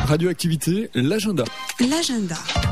Radioactivité, l'agenda. L'agenda.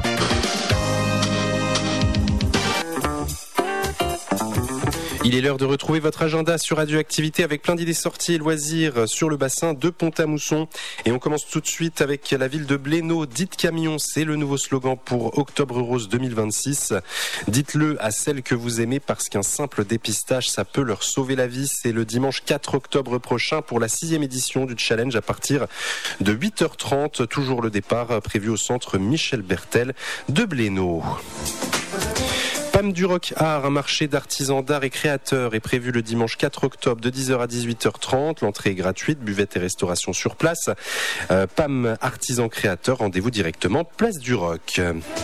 Il est l'heure de retrouver votre agenda sur Radioactivité avec plein d'idées sorties et loisirs sur le bassin de Pont-à-Mousson. Et on commence tout de suite avec la ville de Blénaud. Dites camion, c'est le nouveau slogan pour Octobre Rose 2026. Dites-le à celles que vous aimez parce qu'un simple dépistage, ça peut leur sauver la vie. C'est le dimanche 4 octobre prochain pour la 6e édition du challenge à partir de 8h30. Toujours le départ prévu au centre Michel Bertel de Blénaud. PAM du Rock Art, un marché d'artisans d'art et créateurs est prévu le dimanche 4 octobre de 10h à 18h30. L'entrée est gratuite, buvette et restauration sur place. PAM Artisans Créateurs, rendez-vous directement Place du Roc.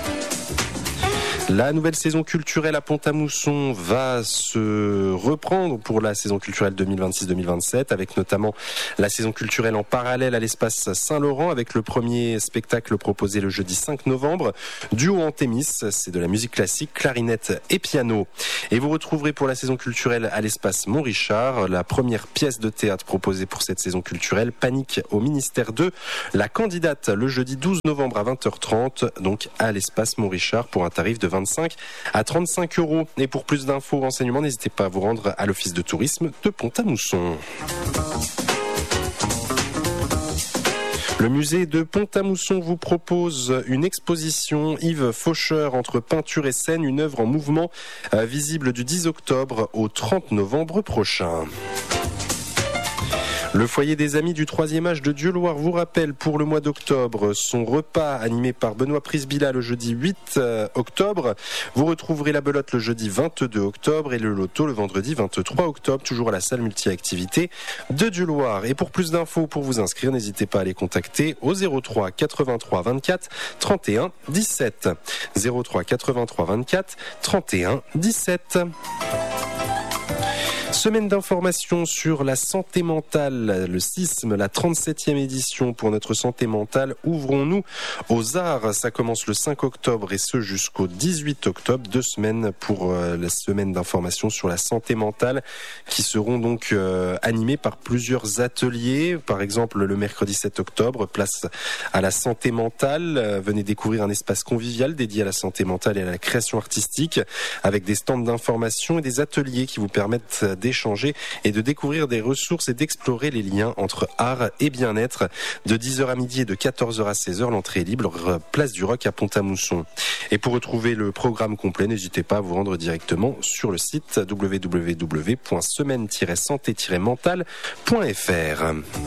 La nouvelle saison culturelle à Pont-à-Mousson va se reprendre pour la saison culturelle 2026-2027 avec notamment la saison culturelle en parallèle à l'espace Saint-Laurent avec le premier spectacle proposé le jeudi 5 novembre. Duo en Thémis, c'est de la musique classique, clarinette et piano. Et vous retrouverez pour la saison culturelle à l'espace Montrichard la première pièce de théâtre proposée pour cette saison culturelle, Panique au ministère 2. La candidate le jeudi 12 novembre à 20h30, donc à l'espace Montrichard pour un tarif de 25 à 35 €. Et pour plus d'infos, renseignements, n'hésitez pas à vous rendre à l'office de tourisme de Pont-à-Mousson. Le musée de Pont-à-Mousson vous propose une exposition Yves Faucheur entre peinture et scène, une œuvre en mouvement visible du 10 octobre au 30 novembre prochain. Le foyer des amis du 3e âge de Dieuloir vous rappelle pour le mois d'octobre son repas animé par Benoît Prisbilla le jeudi 8 octobre. Vous retrouverez la belote le jeudi 22 octobre et le loto le vendredi 23 octobre, toujours à la salle multi-activité de Dieuloir. Et pour plus d'infos, pour vous inscrire, n'hésitez pas à les contacter au 03 83 24 31 17. 03 83 24 31 17. Semaine d'information sur la santé mentale, le CISM, la 37e édition pour notre santé mentale. Ouvrons-nous aux arts. Ça commence le 5 octobre et ce jusqu'au 18 octobre. 2 semaines pour la semaine d'information sur la santé mentale qui seront donc animées par plusieurs ateliers. Par exemple, le mercredi 7 octobre, place à la santé mentale. Venez découvrir un espace convivial dédié à la santé mentale et à la création artistique avec des stands d'information et des ateliers qui vous permettent d'échanger et de découvrir des ressources et d'explorer les liens entre art et bien-être. De 10h à midi et de 14h à 16h, l'entrée est libre, place du Roc à Pont-à-Mousson. Et pour retrouver le programme complet, n'hésitez pas à vous rendre directement sur le site www.semaine-santé-mentale.fr.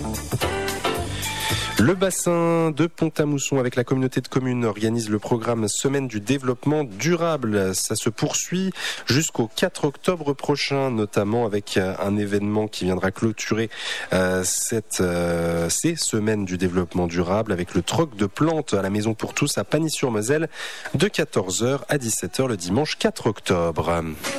Le bassin de Pont-à-Mousson avec la communauté de communes organise le programme Semaine du développement durable. Ça se poursuit jusqu'au 4 octobre prochain, notamment avec un événement qui viendra clôturer ces semaines du développement durable avec le troc de plantes à la Maison pour tous à Pagny-sur-Moselle de 14h à 17h le dimanche 4 octobre.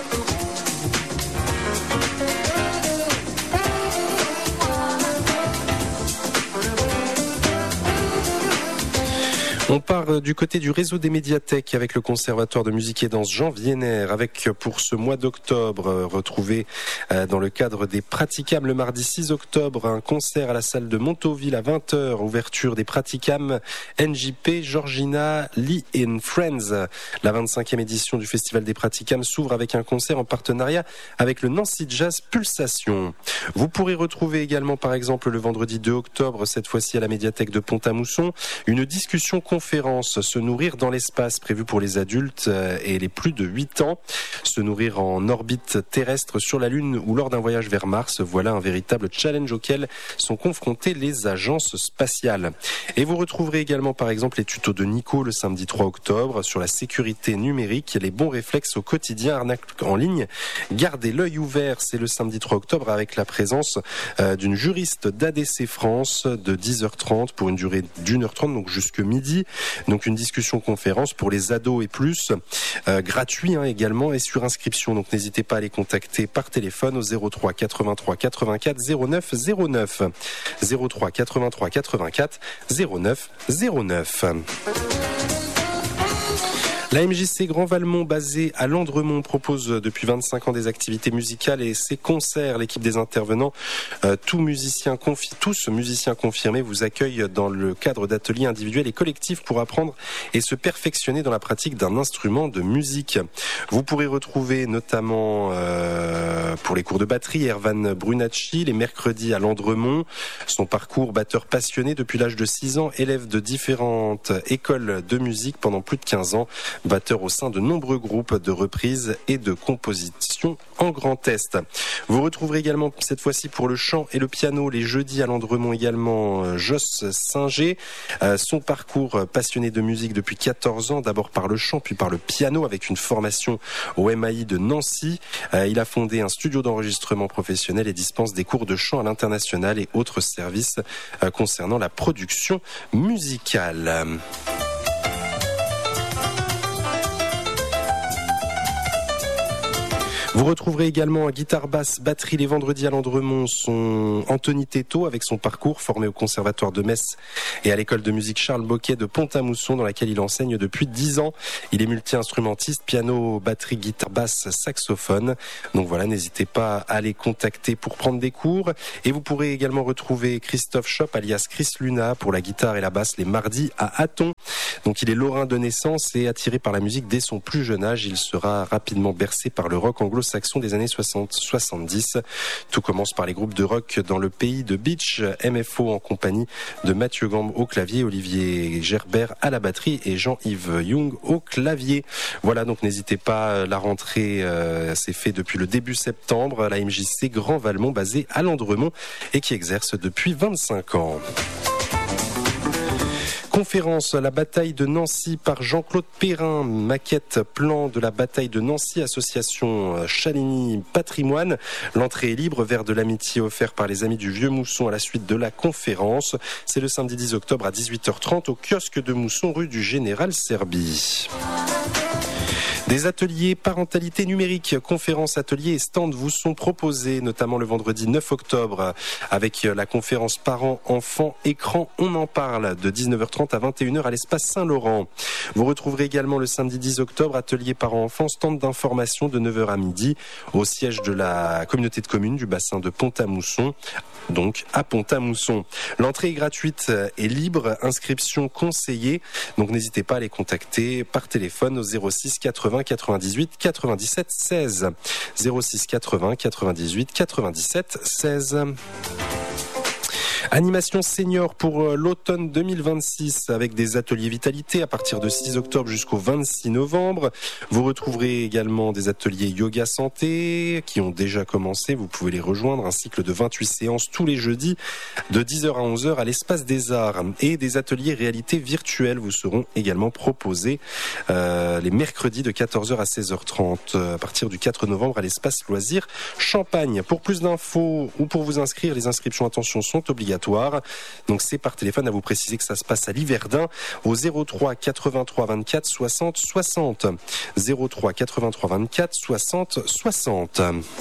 On part du côté du réseau des médiathèques avec le conservatoire de musique et danse Jean Vienner avec pour ce mois d'octobre retrouvé dans le cadre des Praticam le mardi 6 octobre un concert à la salle de Montauville à 20h, ouverture des Praticam NJP Georgina Lee and Friends. La 25e édition du Festival des Praticam s'ouvre avec un concert en partenariat avec le Nancy Jazz Pulsation. Vous pourrez retrouver également par exemple le vendredi 2 octobre, cette fois-ci à la médiathèque de Pont-à-Mousson, une discussion conférence Se nourrir dans l'espace prévue pour les adultes et les plus de 8 ans. Se nourrir en orbite terrestre sur la Lune ou lors d'un voyage vers Mars, voilà un véritable challenge auquel sont confrontées les agences spatiales. Et vous retrouverez également par exemple les tutos de Nico le samedi 3 octobre sur la sécurité numérique, les bons réflexes au quotidien, arnaque en ligne. Gardez l'œil ouvert, c'est le samedi 3 octobre avec la présence d'une juriste d'ADC France de 10h30 pour une durée d'1h30, donc jusque midi. Donc une discussion conférence pour les ados et plus, gratuit également et sur inscription. Donc n'hésitez pas à les contacter par téléphone au 03 83 84 09 09. 03 83 84 09 09. La MJC Grand Valmont, basée à Landremont, propose depuis 25 ans des activités musicales et ses concerts. L'équipe des intervenants, tous musiciens confirmés, vous accueillent dans le cadre d'ateliers individuels et collectifs pour apprendre et se perfectionner dans la pratique d'un instrument de musique. Vous pourrez retrouver notamment pour les cours de batterie Erwan Brunacci les mercredis à Landremont. Son parcours batteur passionné depuis l'âge de 6 ans, élève de différentes écoles de musique pendant plus de 15 ans. Batteur au sein de nombreux groupes de reprises et de composition en Grand Est. Vous retrouverez également cette fois-ci pour le chant et le piano les jeudis à Landremont également Joss Singer. Son parcours passionné de musique depuis 14 ans, d'abord par le chant puis par le piano avec une formation au MAI de Nancy. Il a fondé un studio d'enregistrement professionnel et dispense des cours de chant à l'international et autres services concernant la production musicale. Vous retrouverez également à guitare basse, batterie les vendredis à Landremont son Anthony Teto avec son parcours formé au conservatoire de Metz et à l'école de musique Charles Boquet de Pont-à-Mousson dans laquelle il enseigne depuis 10 ans. Il est multi-instrumentiste, piano, batterie, guitare basse, saxophone. Donc voilà, n'hésitez pas à les contacter pour prendre des cours. Et vous pourrez également retrouver Christophe Schopp alias Chris Luna pour la guitare et la basse les mardis à Hatton. Donc il est lorrain de naissance et attiré par la musique dès son plus jeune âge. Il sera rapidement bercé par le rock anglo-saxon des années 60-70. Tout commence par les groupes de rock dans le pays de Beach, MFO en compagnie de Mathieu Gambe au clavier, Olivier Gerbert à la batterie et Jean-Yves Young au clavier. Voilà, donc n'hésitez pas, la rentrée s'est faite depuis le début septembre. La MJC Grand Valmont basée à Landremont et qui exerce depuis 25 ans. Conférence, la bataille de Nancy par Jean-Claude Perrin, maquette plan de la bataille de Nancy, association Chaligny Patrimoine. L'entrée est libre, verre de l'amitié offert par les amis du Vieux Mousson à la suite de la conférence. C'est le samedi 10 octobre à 18h30 au kiosque de Mousson, rue du Général Serby. Des ateliers parentalité numérique, conférences, ateliers et stands vous sont proposés, notamment le vendredi 9 octobre avec la conférence parents, enfants, écran, on en parle de 19h30 à 21h à l'espace Saint-Laurent. Vous retrouverez également le samedi 10 octobre atelier parents, enfants, stand d'information de 9h à midi au siège de la communauté de communes du bassin de Pont-à-Mousson, donc à Pont-à-Mousson. L'entrée est gratuite et libre, inscription conseillée, donc n'hésitez pas à les contacter par téléphone au 06 80 98 97 16. 06 80 98 97 16. Animation senior pour l'automne 2026 avec des ateliers vitalité à partir de 6 octobre jusqu'au 26 novembre. Vous retrouverez également des ateliers yoga santé qui ont déjà commencé. Vous pouvez les rejoindre. Un cycle de 28 séances tous les jeudis de 10h à 11h à l'espace des arts. Et des ateliers réalité virtuelle vous seront également proposés les mercredis de 14h à 16h30 à partir du 4 novembre à l'espace loisirs Champagne. Pour plus d'infos ou pour vous inscrire, les inscriptions, attention, sont obligatoires. Donc c'est par téléphone, à vous préciser que ça se passe à Liverdun au 03 83 24 60 60. 03 83 24 60 60.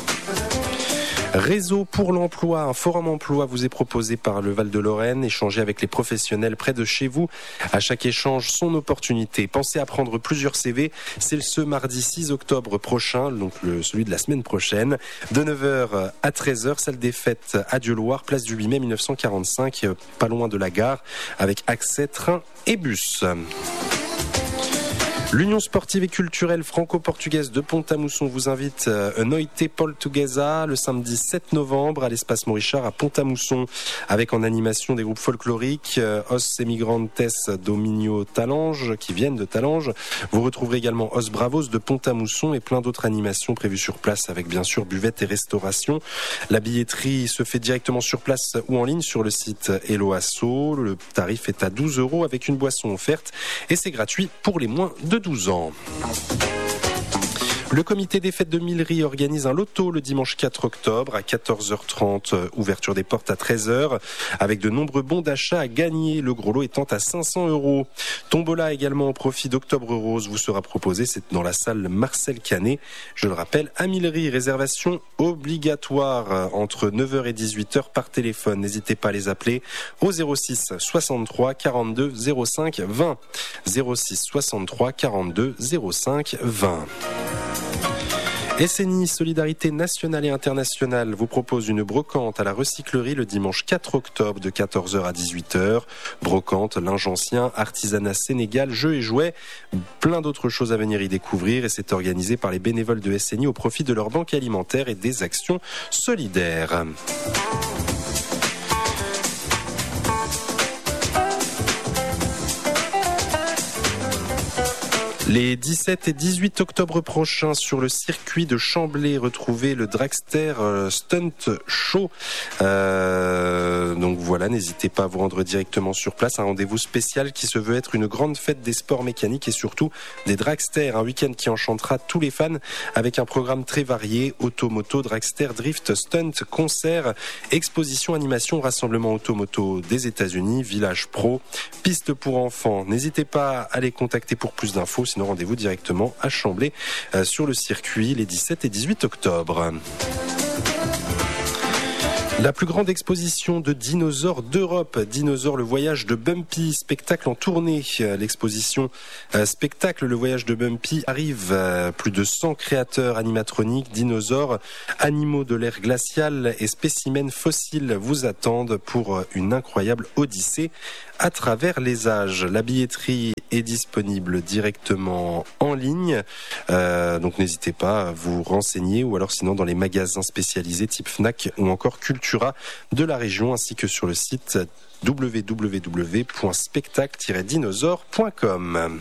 Réseau pour l'emploi, un forum emploi vous est proposé par le Val-de-Lorraine. Échangez avec les professionnels près de chez vous. À chaque échange, son opportunité. Pensez à prendre plusieurs CV. C'est ce mardi 6 octobre prochain, donc celui de la semaine prochaine, de 9h à 13h, salle des fêtes à Dieu-Loire, place du 8 mai 1945, pas loin de la gare, avec accès train et bus. L'Union sportive et culturelle franco-portugaise de Pont-à-Mousson vous invite à Noite Portuguesa le samedi 7 novembre à l'espace Morichard à Pont-à-Mousson avec en animation des groupes folkloriques Os Emigrantes Dominio Talange qui viennent de Talange. Vous retrouverez également Os Bravos de Pont-à-Mousson et plein d'autres animations prévues sur place avec bien sûr buvette et restauration. La billetterie se fait directement sur place ou en ligne sur le site Helloasso. Le tarif est à 12 € avec une boisson offerte et c'est gratuit pour les moins de 12 ans. Le comité des fêtes de Millery organise un loto le dimanche 4 octobre à 14h30, ouverture des portes à 13h, avec de nombreux bons d'achat à gagner, le gros lot étant à 500 €. Tombola également au profit d'Octobre Rose vous sera proposé, c'est dans la salle Marcel Canet, je le rappelle, à Millery. Réservation obligatoire entre 9h et 18h par téléphone, n'hésitez pas à les appeler au 06 63 42 05 20. 06 63 42 05 20. SNI Solidarité Nationale et Internationale vous propose une brocante à la recyclerie le dimanche 4 octobre de 14h à 18h. Brocante, linge ancien, artisanat sénégal, jeux et jouets, plein d'autres choses à venir y découvrir, et c'est organisé par les bénévoles de SNI au profit de leur banque alimentaire et des actions solidaires. Les 17 et 18 octobre prochains sur le circuit de Chamblay, retrouvez le Dragster Stunt Show. Donc voilà, n'hésitez pas à vous rendre directement sur place. Un rendez-vous spécial qui se veut être une grande fête des sports mécaniques et surtout des dragsters. Un week-end qui enchantera tous les fans avec un programme très varié. Automoto, dragster, drift, stunt, concert, exposition, animation, rassemblement automoto des États-Unis, village pro, piste pour enfants. N'hésitez pas à les contacter pour plus d'infos. Sinon, rendez-vous directement à Chamblay sur le circuit les 17 et 18 octobre. La plus grande exposition de dinosaures d'Europe, Dinosaures, le voyage de Bumpy, spectacle en tournée. L'exposition spectacle, le voyage de Bumpy arrive. Plus de 100 créateurs animatroniques, dinosaures, animaux de l'ère glaciale et spécimens fossiles vous attendent pour une incroyable odyssée à travers les âges. La billetterie est disponible directement en ligne, donc n'hésitez pas à vous renseigner, ou alors sinon dans les magasins spécialisés type Fnac ou encore Cultura de la région, ainsi que sur le site www.spectacle-dinosaure.com.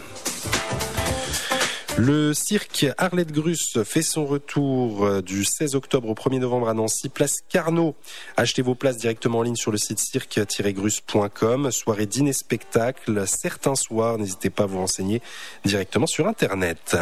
Le cirque Arlette Gruss fait son retour du 16 octobre au 1er novembre à Nancy, place Carnot. Achetez vos places directement en ligne sur le site cirque-gruss.com. Soirée dîner-spectacle, certains soirs, n'hésitez pas à vous renseigner directement sur Internet.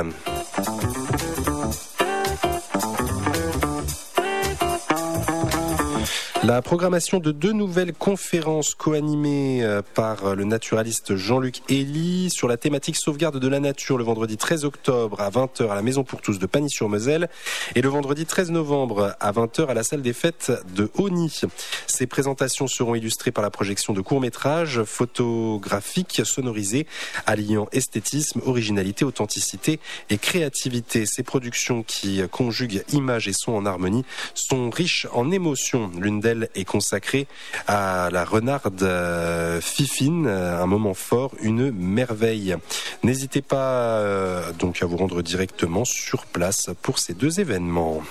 La programmation de 2 nouvelles conférences co-animées par le naturaliste Jean-Luc Elie sur la thématique sauvegarde de la nature le vendredi 13 octobre à 20h à la Maison pour tous de Pagny-sur-Moselle et le vendredi 13 novembre à 20h à la salle des fêtes de Hauny. Ces présentations seront illustrées par la projection de courts-métrages photographiques sonorisés alliant esthétisme, originalité, authenticité et créativité. Ces productions qui conjuguent images et sons en harmonie sont riches en émotions. L'une d'elles est consacrée à la renarde Fifine, un moment fort, une merveille. N'hésitez pas donc à vous rendre directement sur place pour ces 2 événements.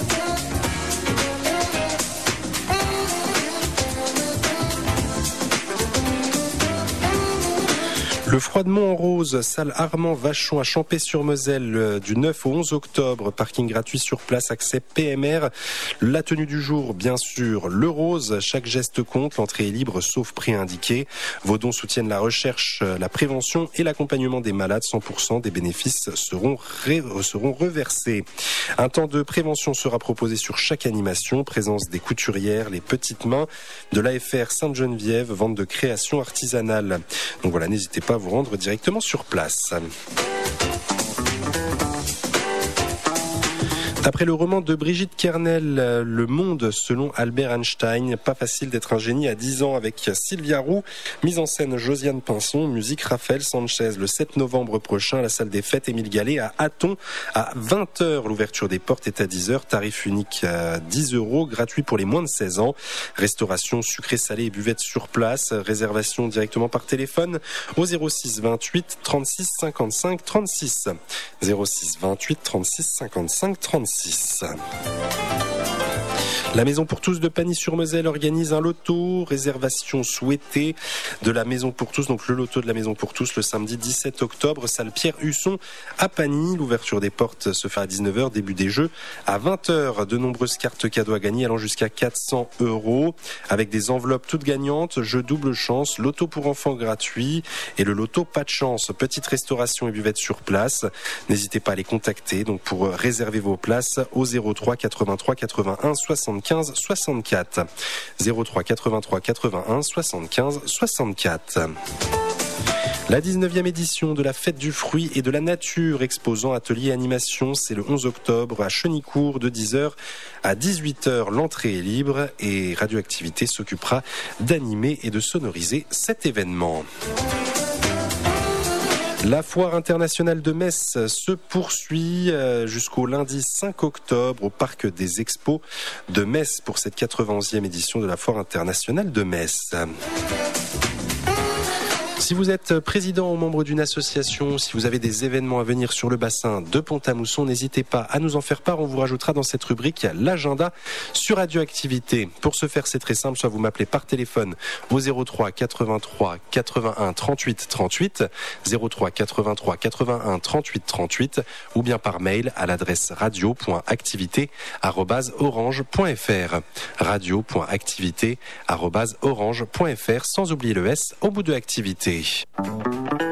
Le Froidemont en Rose, salle Armand Vachon à Champey-sur-Moselle du 9 au 11 octobre. Parking gratuit sur place, accès PMR. La tenue du jour, bien sûr, le rose. Chaque geste compte, l'entrée est libre sauf prix indiqué. Vos dons soutiennent la recherche, la prévention et l'accompagnement des malades. 100% des bénéfices seront reversés. Un temps de prévention sera proposé sur chaque animation. Présence des couturières, les petites mains de l'AFR Sainte-Geneviève, vente de création artisanale. Donc voilà, n'hésitez pas à vous rendre directement sur place. D'après le roman de Brigitte Kernel, Le Monde selon Albert Einstein, pas facile d'être un génie à 10 ans avec Sylvia Roux, mise en scène Josiane Pinson, musique Raphaël Sanchez, le 7 novembre prochain à la salle des fêtes Émile Gallet à Hatton à 20h. L'ouverture des portes est à 10h, tarif unique à 10 €, gratuit pour les moins de 16 ans. Restauration sucré, salé et buvette sur place, réservation directement par téléphone au 06 28 36 55 36. 06 28 36 55 36. La Maison pour tous de Pagny-sur-Moselle organise un loto, réservation souhaitée de la Maison pour tous, donc le loto de la Maison pour tous le samedi 17 octobre, salle Pierre-Husson à Pagny. L'ouverture des portes se fait à 19h, début des jeux à 20h. De nombreuses cartes cadeaux à gagner allant jusqu'à 400 € avec des enveloppes toutes gagnantes, jeu double chance, loto pour enfants gratuit et le loto pas de chance. Petite restauration et buvette sur place. N'hésitez pas à les contacter donc pour réserver vos places au 03 83 81 75 64. 03 83 81 75 64. La 19e édition de la Fête du fruit et de la nature exposant atelier et animation, c'est le 11 octobre à Chenicourt de 10h à 18h. L'entrée est libre et Radioactivité s'occupera d'animer et de sonoriser cet événement. La foire internationale de Metz se poursuit jusqu'au lundi 5 octobre au parc des expos de Metz pour cette 91e édition de la foire internationale de Metz. Si vous êtes président ou membre d'une association, si vous avez des événements à venir sur le bassin de Pont-à-Mousson, n'hésitez pas à nous en faire part. On vous rajoutera dans cette rubrique l'agenda sur Radioactivité. Pour ce faire, c'est très simple. Soit vous m'appelez par téléphone au 03 83 81 38 38, 03 83 81 38 38, ou bien par mail à l'adresse radio.activité@orange.fr. radio.activité@orange.fr, sans oublier le S au bout de activité.